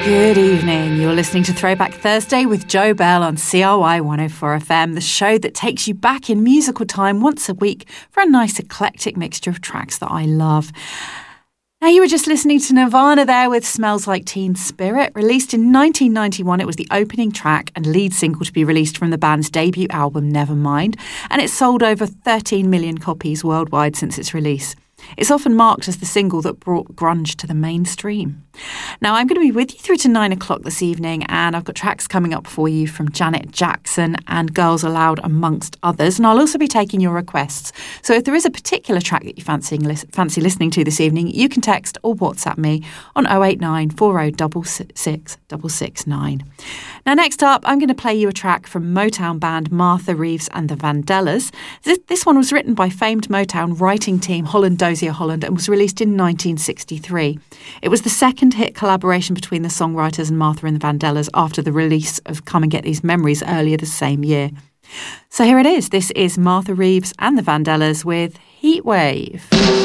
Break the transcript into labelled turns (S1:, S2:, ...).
S1: Good evening. You're listening to Throwback Thursday with Joe Bell on CRY 104 FM, the show that takes you back in musical time once a week for a nice eclectic mixture of tracks that I love. Now, you were just listening to Nirvana there with Smells Like Teen Spirit. Released in 1991, it was the opening track and lead single to be released from the band's debut album, Nevermind, and it's sold over 13 million copies worldwide since its release. It's often marked as the single that brought grunge to the mainstream. Now, I'm going to be with you through to 9 o'clock this evening, and I've got tracks coming up for you from Janet Jackson and Girls Aloud, amongst others, and I'll also be taking your requests. So if there is a particular track that you fancy listening to this evening, you can text or WhatsApp me on 089 4066 669. Now, next up, I'm going to play you a track from Motown band Martha Reeves and the Vandellas. This one was written by famed Motown writing team Holland Dozier Holland and was released in 1963. It was the second hit collaboration between the songwriters and Martha and the Vandellas after the release of Come and Get These Memories earlier the same year. So here it is. This is Martha Reeves and the Vandellas with Heatwave.